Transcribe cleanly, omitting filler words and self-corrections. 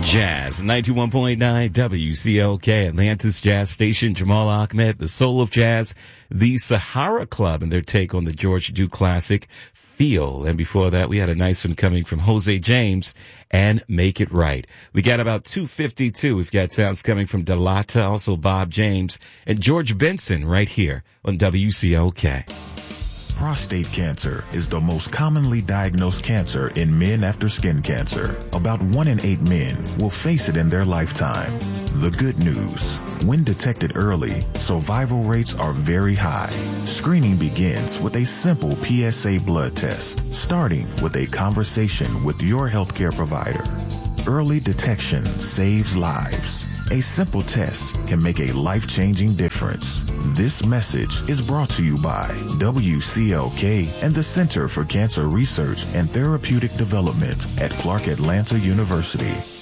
Jazz, 91.9 WCLK, Atlantis Jazz Station. Jamal Ahmed, the soul of jazz, the Sahara Club, and their take on the George Duke classic, Feel. And before that, we had a nice one coming from Jose James and Make It Right. We got about 2:52. We've got sounds coming from Delata, also Bob James, and George Benson right here on WCLK. Prostate cancer is the most commonly diagnosed cancer in men after skin cancer. About 1 in 8 men will face it in their lifetime. The good news, when detected early, survival rates are very high. Screening begins with a simple PSA blood test, starting with a conversation with your healthcare provider. Early detection saves lives. A simple test can make a life-changing difference. This message is brought to you by WCLK and the Center for Cancer Research and Therapeutic Development at Clark Atlanta University.